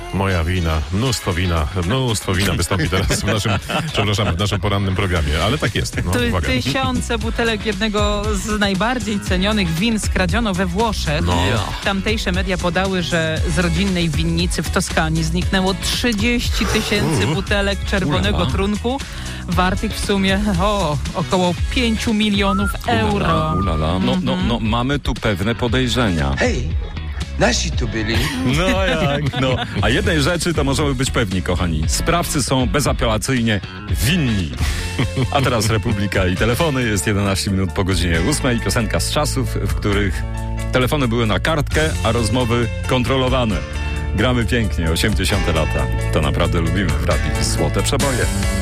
Moja wina, mnóstwo wina wystąpi teraz w naszym porannym programie, ale tak jest. No, uwaga. Tysiące butelek jednego z najbardziej cenionych win skradziono we Włoszech. No. Tamtejsze media podały, że z rodzinnej winnicy w Toskanii zniknęło 30 000 butelek czerwonego trunku, wartych w sumie około 5 milionów euro. No, mamy tu pewne podejrzenia. Hej, nasi tu byli. No jak, no. A jednej rzeczy to możemy być pewni, kochani. Sprawcy są bezapelacyjnie winni. A teraz Republika i telefony. Jest 11 minut po godzinie 8. Piosenka z czasów, w których telefony były na kartkę, a rozmowy kontrolowane. Gramy pięknie, 80 lata. To naprawdę lubimy w radiu. Złote przeboje.